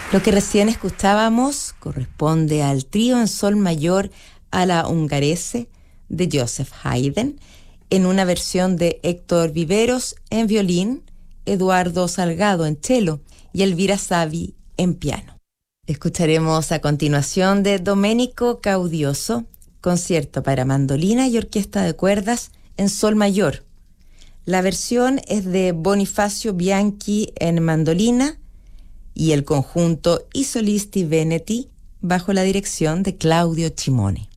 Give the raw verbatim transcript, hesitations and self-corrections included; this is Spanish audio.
Lo que recién escuchábamos corresponde al trío en sol mayor a la Ungherese de Joseph Haydn, en una versión de Héctor Viveros en violín, Eduardo Salgado en cello y Elvira Savi en piano. Escucharemos a continuación de Domenico Caudioso, concierto para mandolina y orquesta de cuerdas en sol mayor. La versión es de Bonifacio Bianchi en mandolina y el conjunto I Solisti Veneti bajo la dirección de Claudio Cimone.